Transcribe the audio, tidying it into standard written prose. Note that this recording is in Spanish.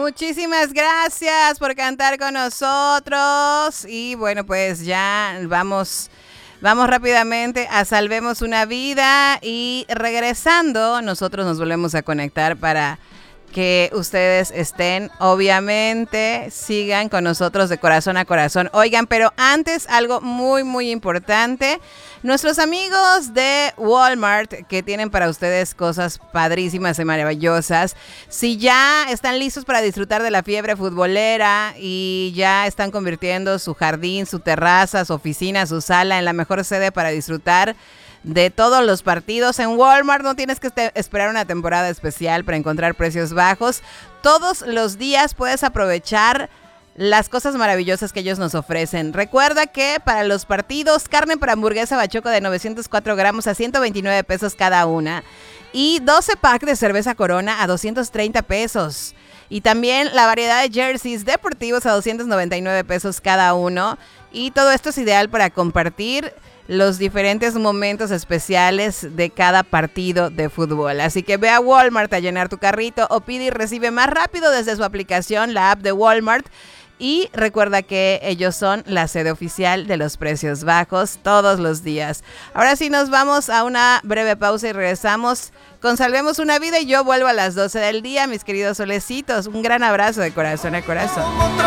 Muchísimas gracias por cantar con nosotros. Y bueno, pues ya vamos rápidamente a Salvemos una Vida. Y regresando, nosotros nos volvemos a conectar para que ustedes estén, obviamente, sigan con nosotros de corazón a corazón. Oigan, pero antes algo muy, muy importante. Nuestros amigos de Walmart, que tienen para ustedes cosas padrísimas y maravillosas. Si ya están listos para disfrutar de la fiebre futbolera y ya están convirtiendo su jardín, su terraza, su oficina, su sala en la mejor sede para disfrutar de todos los partidos, en Walmart no tienes que esperar una temporada especial para encontrar precios bajos. Todos los días puedes aprovechar las cosas maravillosas que ellos nos ofrecen. Recuerda que para los partidos, carne para hamburguesa Bachoco de 904 gramos a 129 pesos cada una. Y 12 pack de cerveza Corona a 230 pesos. Y también la variedad de jerseys deportivos a 299 pesos cada uno. Y todo esto es ideal para compartir los diferentes momentos especiales de cada partido de fútbol. Así que ve a Walmart a llenar tu carrito o pide y recibe más rápido desde su aplicación, la app de Walmart. Y recuerda que ellos son la sede oficial de los precios bajos todos los días. Ahora sí nos vamos a una breve pausa y regresamos con Salvemos una Vida y yo vuelvo a las 12 del día, mis queridos solecitos. Un gran abrazo de corazón a corazón.